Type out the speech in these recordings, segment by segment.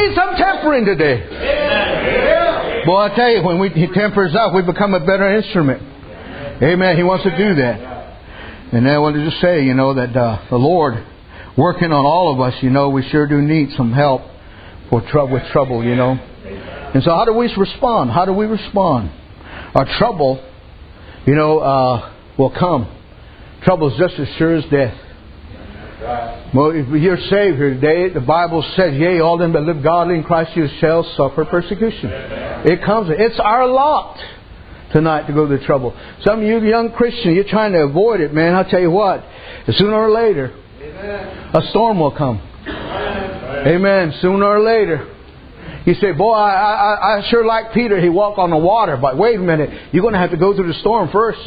need some tempering today. Boy, I tell you, when He tempers us, we become a better instrument. Amen. He wants to do that. And I wanted to just say, that the Lord working on all of us, we sure do need some help with trouble, And so how do we respond? How do we respond? Our trouble, will come. Trouble is just as sure as death. Well, if you're saved here today, the Bible says, yea, all them that live godly in Christ Jesus shall suffer persecution. It comes. It's our lot tonight to go to the trouble. Some of you young Christians, you're trying to avoid it, man. I'll tell you what, sooner or later, a storm will come. Amen. Sooner or later. You say, boy, I sure like Peter. He walked on the water. But wait a minute. You're going to have to go through the storm first.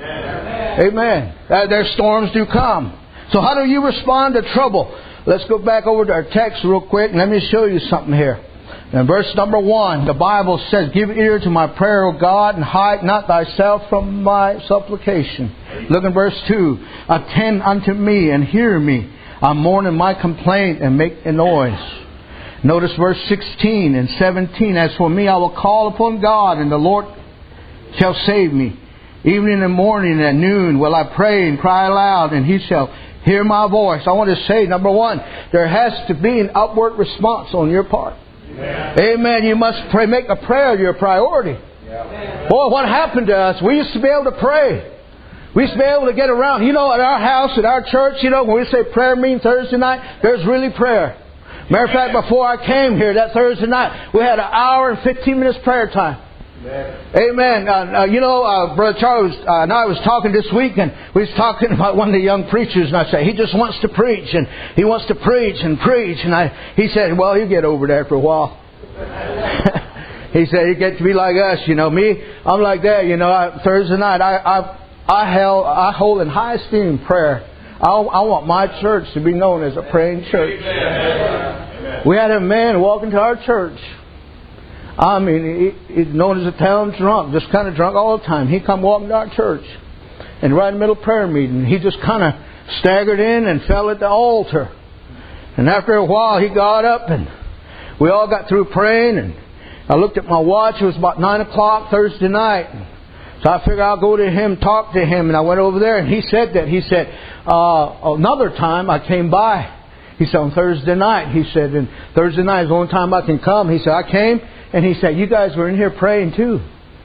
Amen. Their storms do come. So how do you respond to trouble? Let's go back over to our text real quick. And let me show you something here. In verse number 1, the Bible says, give ear to my prayer, O God, and hide not thyself from my supplication. Look in verse 2. Attend unto me and hear me. I mourn in my complaint and make a noise. Notice verse 16 and 17. As for me, I will call upon God, and the Lord shall save me. Evening and morning and at noon will I pray and cry aloud, and He shall hear my voice. I want to say, number 1, there has to be an upward response on your part. Amen. You must pray. Make a prayer your priority. Boy, what happened to us? We used to be able to pray. We used to be able to get around. At our house, at our church, when we say prayer meeting Thursday night, there's really prayer. Matter of fact, before I came here that Thursday night, we had an hour and 15 minutes prayer time. Amen. Brother Charles and I was talking this week, and we was talking about one of the young preachers, and I said, he just wants to preach, and he wants to preach and preach. And he said, well, he'll get over there for a while. He said, he get to be like us, Me, I'm like that, Thursday night, I hold in high esteem prayer. I want my church to be known as a praying church. We had a man walk into our church. I mean, he's known as a town drunk, just kind of drunk all the time. He come walking to our church, and right in the middle of prayer meeting, he just kind of staggered in and fell at the altar. And after a while, he got up, and we all got through praying, and I looked at my watch. It was about 9 o'clock Thursday night. So I figured I'll go to him, talk to him, and I went over there, and he said that. He said, another time I came by. He said, on Thursday night, he said, and Thursday night is the only time I can come. He said, I came. And he said, you guys were in here praying too.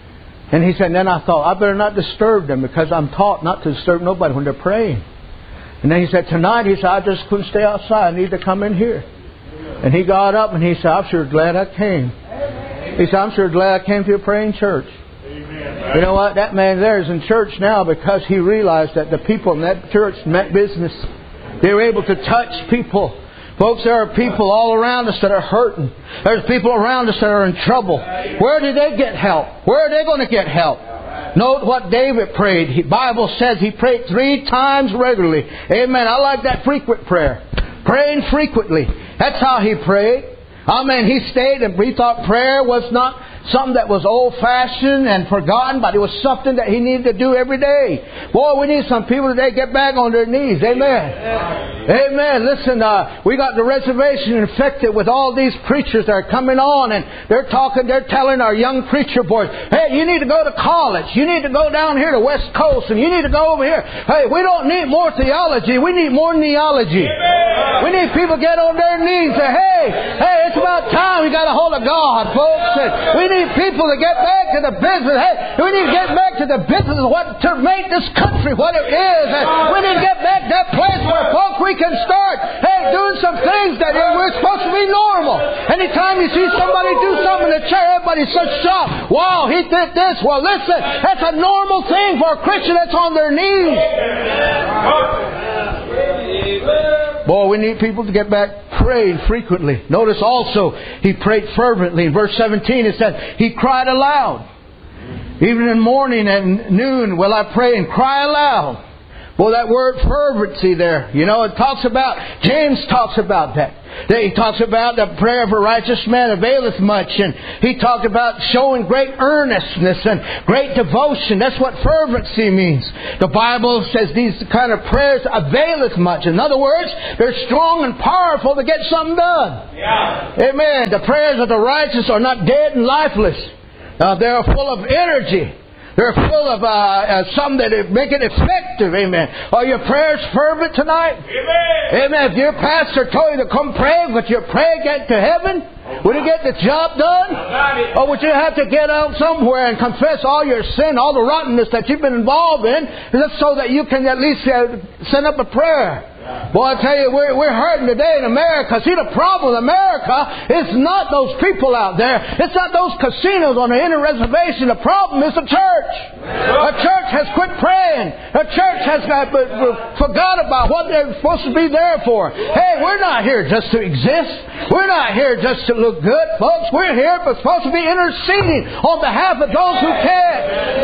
And he said, and then I thought, I better not disturb them, because I'm taught not to disturb nobody when they're praying. And then he said, tonight, he said, I just couldn't stay outside. I need to come in here. And he got up and he said, I'm sure glad I came. He said, I'm sure glad I came to a praying church. You know what? That man there is in church now because he realized that the people in that church meant business. They were able to touch people. Folks, there are people all around us that are hurting. There's people around us that are in trouble. Where did they get help? Where are they going to get help? Note what David prayed. The Bible says he prayed 3 times regularly. Amen. I like that frequent prayer. Praying frequently. That's how he prayed. Amen. He stayed and he thought prayer was not something that was old-fashioned and forgotten, but it was something that he needed to do every day. Boy, we need some people today get back on their knees. Amen. Amen. Listen, we got the reservation infected with all these preachers that are coming on, and they're telling our young preacher boys, hey, you need to go to college. You need to go down here to West Coast, and you need to go over here. Hey, we don't need more theology. We need more neology. We need people to get on their knees and say, hey, it's about time we got a hold of God, folks. And we need people to get back to the business. Hey, we need to get back to the business of what to make this country what it is. And we need to get back to that place where, folks, we can start, doing some things that we're supposed to be normal. Anytime you see somebody do something in the chair, everybody's such shocked. Wow, he did this. Well, listen, that's a normal thing for a Christian that's on their knees. Boy, we need people to get back praying frequently. Notice also, he prayed fervently. In verse 17 it says, he cried aloud. Even in morning and noon will I pray and cry aloud. Well, that word fervency there, you know, it talks about, James talks about that. He talks about the prayer of a righteous man availeth much. And he talked about showing great earnestness and great devotion. That's what fervency means. The Bible says these kind of prayers availeth much. In other words, they're strong and powerful to get something done. Yeah. Amen. The prayers of the righteous are not dead and lifeless. They're full of energy. They're full of something that make it effective. Amen. Are your prayers fervent tonight? Amen. Amen. If your pastor told you to come pray, would your prayer get to heaven? Would it get the job done? Or would you have to get out somewhere and confess all your sin, all the rottenness that you've been involved in, just so that you can at least send up a prayer? Boy, I tell you, we're hurting today in America. See, the problem with America is not those people out there. It's not those casinos on the inner reservation. The problem is the church. The church has quit praying. The church has forgot about what they're supposed to be there for. Hey, we're not here just to exist. We're not here just to look good, folks. We're here supposed to be interceding on behalf of those who can't.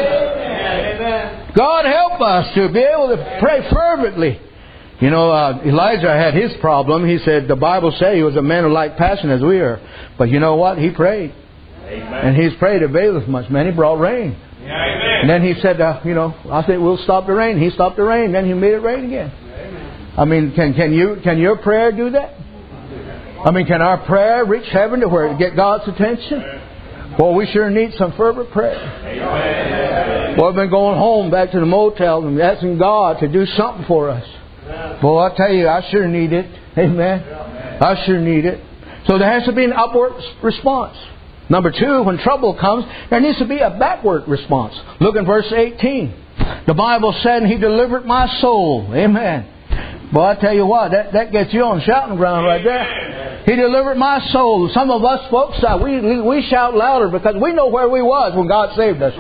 God help us to be able to pray fervently. You know, Elijah had his problem. He said, the Bible said he was a man of like passion as we are. But you know what? He prayed. Amen. And he's prayed availeth much. Man, he brought rain. Amen. And then he said, I think we'll stop the rain. He stopped the rain. Then he made it rain again. Amen. I mean, can your prayer do that? I mean, can our prayer reach heaven to where it get God's attention? Well, we sure need some fervent prayer. Amen. Well, I've been going home back to the motel and asking God to do something for us. Boy, I tell you, I sure need it. Amen. I sure need it. So there has to be an upward response. Number 2, when trouble comes, there needs to be a backward response. Look in verse 18. The Bible said, He delivered my soul. Amen. Boy, I tell you what, that gets you on shouting ground right there. He delivered my soul. Some of us folks, we shout louder because we know where we was when God saved us.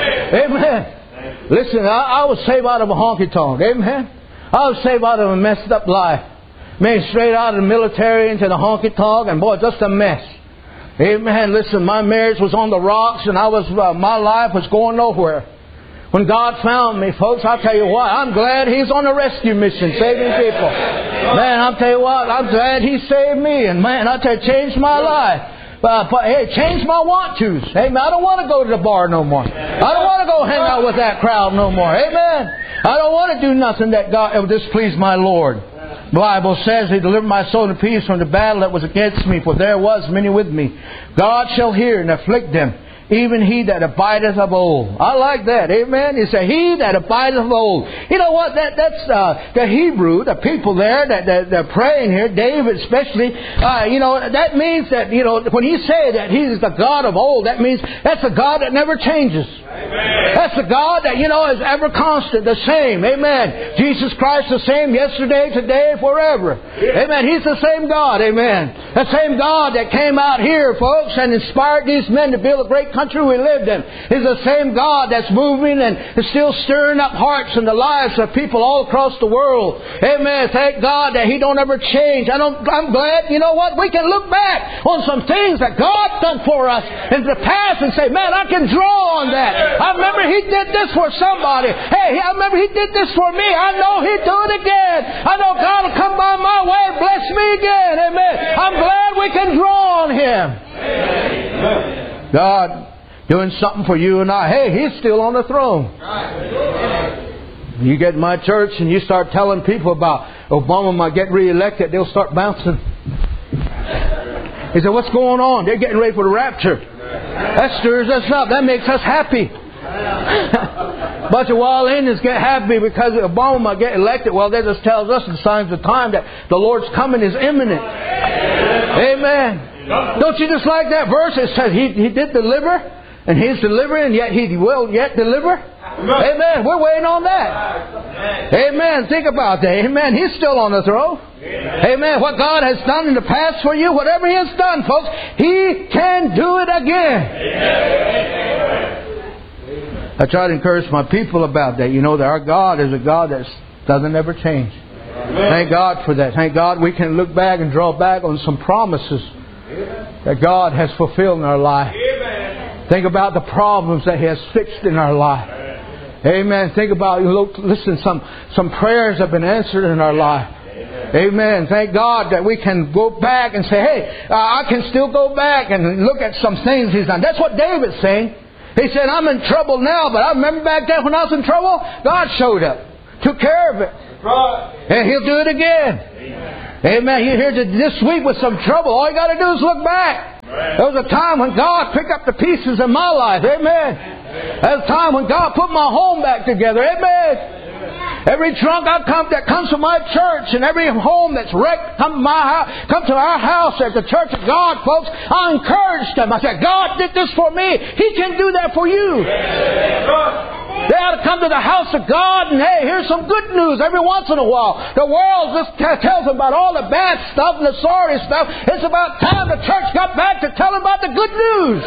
Amen. Listen, I was saved out of a honky-tonk. Amen. I was saved out of a messed up life. Man, straight out of the military into the honky-tonk, and boy, just a mess. Amen. Listen, my marriage was on the rocks, and my life was going nowhere. When God found me, folks, I'll tell you what, I'm glad He's on a rescue mission, saving people. Man, I'll tell you what, I'm glad He saved me, and man, I'll tell you, changed my life. Hey, change my want-tos. Amen. I don't want to go to the bar no more. I don't want to go hang out with that crowd no more. Amen. I don't want to do nothing that will displease my Lord. The Bible says, He delivered my soul in peace from the battle that was against me, for there was many with me. God shall hear and afflict them, even he that abideth of old. I like that. Amen. He said, He that abideth of old. You know what? That's the Hebrew, the people there that they're praying here, David especially. That means that, when he say that He's the God of old, that means that's a God that never changes. Amen. That's the God that, is ever constant, the same. Amen. Jesus Christ the same yesterday, today, forever. Yeah. Amen. He's the same God. Amen. The same God that came out here, folks, and inspired these men to build a great country we lived in. Is the same God that's moving and is still stirring up hearts and the lives of people all across the world. Amen. Thank God that He don't ever change. I'm glad, we can look back on some things that God done for us in the past and say, man, I can draw on that. I remember He did this for somebody. Hey, I remember He did this for me. I know He'd do it again. I know God will come by my way and bless me again. Amen. I'm glad we can draw on Him. God doing something for you and I. Hey, He's still on the throne. You get in my church and you start telling people about Obama might get reelected, they'll start bouncing. He said, what's going on? They're getting ready for the rapture. That stirs us up. That makes us happy. Bunch of wild Indians get happy because Obama might get elected. Well, that just tells us in signs of time that the Lord's coming is imminent. Amen. Don't you just like that verse? It says He did deliver, and He's delivering, yet He will yet deliver. Amen. We're waiting on that. Amen. Think about that. Amen. He's still on the throne. Amen. What God has done in the past for you, whatever He has done, folks, He can do it again. I try to encourage my people about that. That our God is a God that doesn't ever change. Thank God for that. Thank God we can look back and draw back on some promises that God has fulfilled in our life. Think about the problems that He has fixed in our life. Amen. Think about, listen, some prayers have been answered in our life. Amen. Thank God that we can go back and say, hey, I can still go back and look at some things He's done. That's what David's saying. He said, I'm in trouble now, but I remember back then when I was in trouble, God showed up, took care of it. And He'll do it again. Amen. You're here this week with some trouble. All you got to do is look back. There was a time when God picked up the pieces in my life. Amen. There was a time when God put my home back together. Amen. Every trunk that comes from my church and every home that's wrecked come to our house at the Church of God, folks. I encourage them. I said, God did this for me. He can do that for you. They ought to come to the house of God and, hey, here's some good news every once in a while. The world just tells them about all the bad stuff and the sorry stuff. It's about time the church got back to tell them about the good news.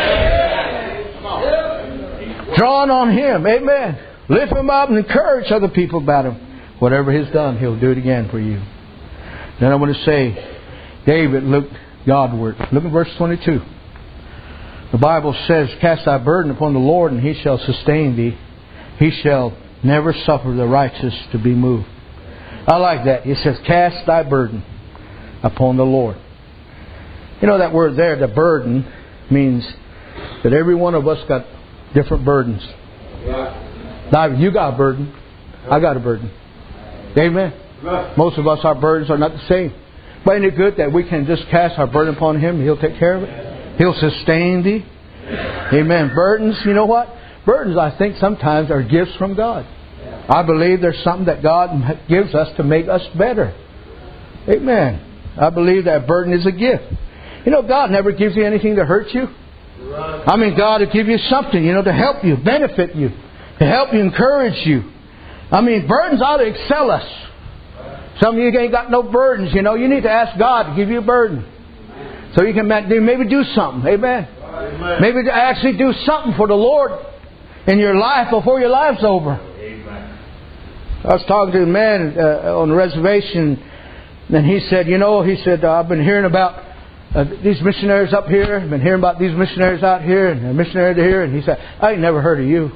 Drawing on Him. Amen. Lift Him up and encourage other people about Him. Whatever He's done, He'll do it again for you. Then I want to say, David looked Godward. Look at verse 22. The Bible says, cast thy burden upon the Lord, and He shall sustain thee. He shall never suffer the righteous to be moved. I like that. It says, cast thy burden upon the Lord. You know that word there, the burden, means that every one of us got different burdens. Now, you got a burden. I got a burden. Amen. Most of us, our burdens are not the same. But isn't it good that we can just cast our burden upon Him and He'll take care of it? He'll sustain thee. Amen. Burdens, you know what? Burdens, I think, sometimes are gifts from God. I believe there's something that God gives us to make us better. Amen. I believe that burden is a gift. You know, God never gives you anything to hurt you. I mean, God will give you something, to help you, benefit you. To help you, encourage you. I mean, burdens ought to excel us. Some of you ain't got no burdens, You need to ask God to give you a burden. So you can maybe do something. Amen. Maybe to actually do something for the Lord in your life before your life's over. I was talking to a man on the reservation, and he said, I've been hearing about these missionaries up here. I've been hearing about these missionaries out here and a missionary here. And he said, I ain't never heard of you.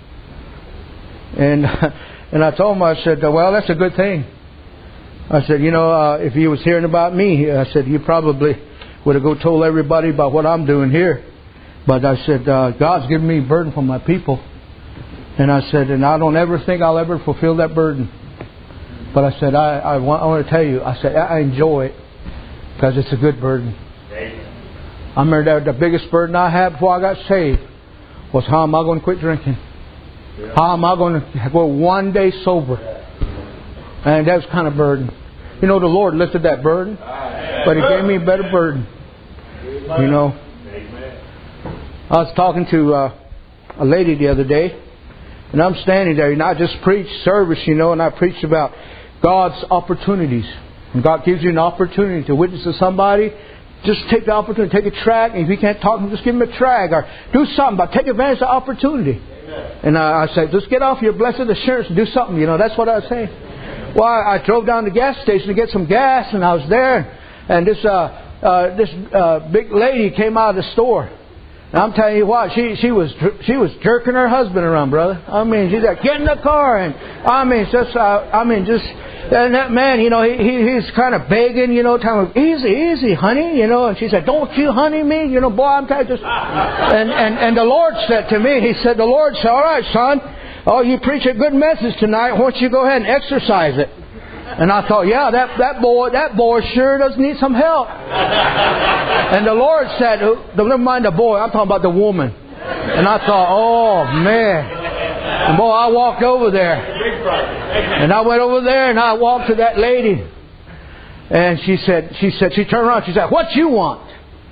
And I told him, I said, well, that's a good thing. I said, if you was hearing about me, I said, you probably would have told everybody about what I'm doing here. But I said, God's given me a burden for my people. And I said, and I don't ever think I'll ever fulfill that burden. But I said, I want to tell you, I said, I enjoy it because it's a good burden. I remember that the biggest burden I had before I got saved was how am I going to quit drinking? How am I going to go one day sober? And that was kind of burden. The Lord lifted that burden, but He gave me a better burden. I was talking to a lady the other day, and I'm standing there, and I just preached service, and I preached about God's opportunities. And God gives you an opportunity to witness to somebody. Just take the opportunity, take a tract, and if you can't talk to them, just give them a tract or do something, but take advantage of the opportunity. And I said, just get off your blessed assurance and do something. That's what I was saying. Well, I drove down to the gas station to get some gas, and I was there, and this big lady came out of the store. And I'm telling you what, she was jerking her husband around, brother. I mean, she's like, get in the car, and and that man, he's kind of begging, telling him, easy, honey, and she said, don't you honey me, boy, I'm telling you. And the Lord said to me, the Lord said, all right, son, you preach a good message tonight, why don't you go ahead and exercise it? And I thought, yeah, that boy sure does need some help. And the Lord said, never mind the boy, I'm talking about the woman. And I thought, oh man. And boy, I walked over there. And I went over there and I walked to that lady. And she turned around, she said, what you want?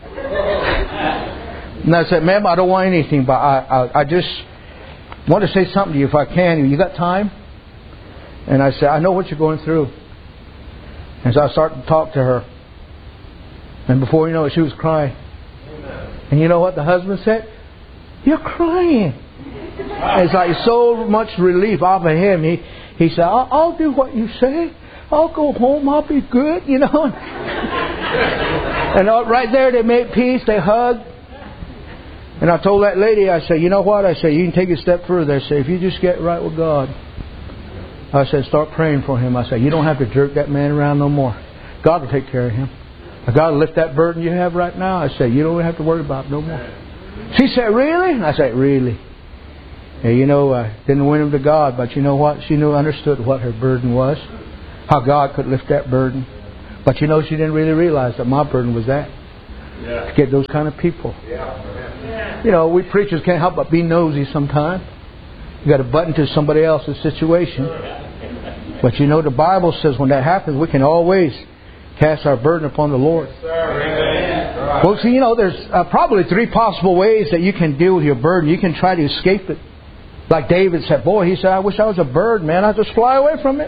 And I said, ma'am, I don't want anything, but I just want to say something to you if I can. You got time? And I said, I know what you're going through. And so I started to talk to her. And before you know it, she was crying. And you know what the husband said? You're crying. And it's like so much relief off of him. He said, I'll do what you say. I'll go home. I'll be good, And right there they made peace. They hugged. And I told that lady, I said, you know what? I said, you can take it a step further. I said, if you just get right with God, I said, start praying for him. I said, you don't have to jerk that man around no more. God will take care of him. God will lift that burden you have right now. I said, you don't have to worry about it no more. She said, really? I said, really. And you know, I didn't win him to God, but you know what? She understood what her burden was. How God could lift that burden. But you know, she didn't really realize that my burden was that. To get those kind of people. You know, we preachers can't help but be nosy sometimes. You got to button to somebody else's situation. But you know, the Bible says when that happens, we can always cast our burden upon the Lord. Well, see, you know, there's probably 3 possible ways that you can deal with your burden. You can try to escape it. Like David said, boy, he said, I wish I was a bird, man. I'd just fly away from it.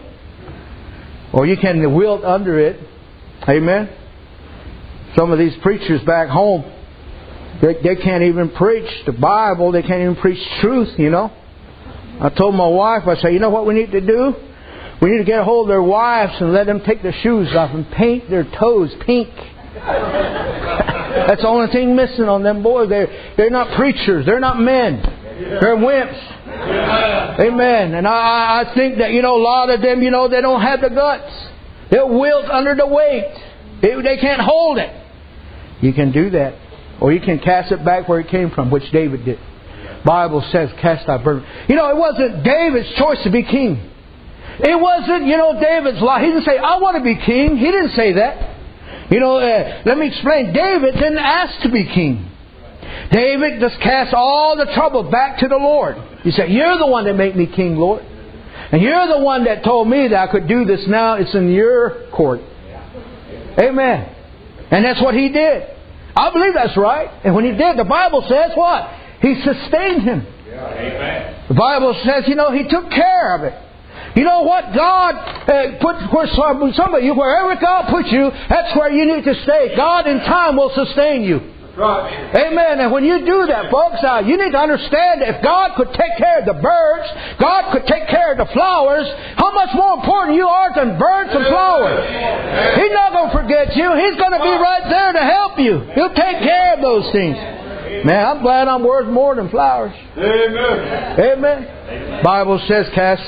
Or you can wilt under it. Amen. Some of these preachers back home, they can't even preach the Bible. They can't even preach truth, you know. I told my wife, I said, you know what we need to do? We need to get a hold of their wives and let them take their shoes off and paint their toes pink. That's the only thing missing on them boys. They're not preachers. They're not men. They're wimps. Amen. And I think that, you know, a lot of them, you know, they don't have the guts. They'll wilt under the weight. They can't hold it. You can do that. Or you can cast it back where it came from, which David did. Bible says, cast thy burden. You know, it wasn't David's choice to be king. It wasn't, you know, David's life. He didn't say, I want to be king. He didn't say that. You know, let me explain. David didn't ask to be king. David just cast all the trouble back to the Lord. He said, you're the one that made me king, Lord. And you're the one that told me that I could do this now. It's in your court. Amen. And that's what he did. I believe that's right. And when he did, the Bible says what? He sustained him. Amen. The Bible says, you know, he took care of it. You know what? God put where some of you, wherever God puts you, that's where you need to stay. God in time will sustain you. Right. Amen. And when you do that, folks, you need to understand that if God could take care of the birds, God could take care of the flowers, how much more important you are than birds and flowers. He's not going to forget you. He's going to be right there to help you. He'll take care of those things. Man, I'm glad I'm worth more than flowers. Amen. Amen. Bible says cast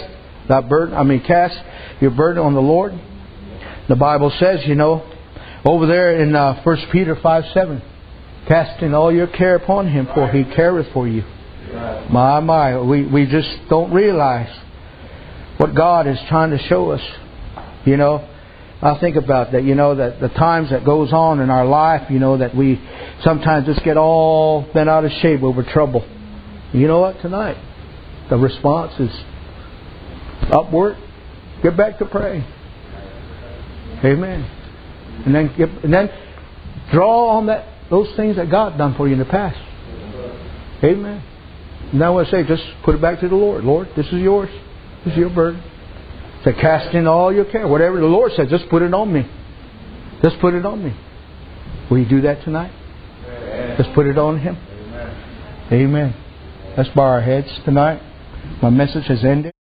your burden on the Lord. The Bible says, you know, over there in 1 Peter 5:7, casting all your care upon Him, for He careth for you. My, we just don't realize what God is trying to show us. You know, I think about that, you know, that the times that goes on in our life, you know, that we sometimes just get all bent out of shape over trouble. You know what? Tonight, the response is upward. Get back to praying. Amen. And then draw on those things that God done for you in the past. Amen. And now I say, just put it back to the Lord. Lord, this is yours. This is your burden. Say, cast in all your care. Whatever the Lord says, just put it on me. Just put it on me. Will you do that tonight? Amen. Just put it on Him. Amen. Amen. Let's bow our heads tonight. My message has ended.